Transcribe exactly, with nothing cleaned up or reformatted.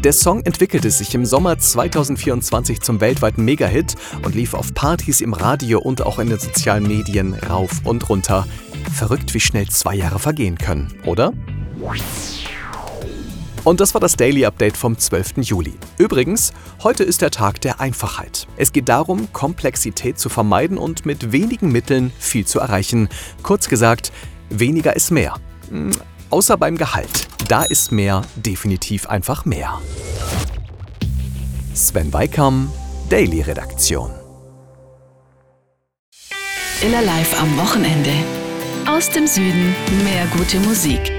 Der Song entwickelte sich im Sommer zweitausendvierundzwanzig zum weltweiten Megahit und lief auf Partys, im Radio und auch in den sozialen Medien rauf und runter. Verrückt, wie schnell zwei Jahre vergehen können, oder? Und das war das Daily Update vom zwölften Juli. Übrigens, heute ist der Tag der Einfachheit. Es geht darum, Komplexität zu vermeiden und mit wenigen Mitteln viel zu erreichen. Kurz gesagt, weniger ist mehr. Hm, außer beim Gehalt. Da ist mehr definitiv einfach mehr. Sven Weikam, Daily Redaktion. Inner Live am Wochenende. Aus dem Süden mehr gute Musik.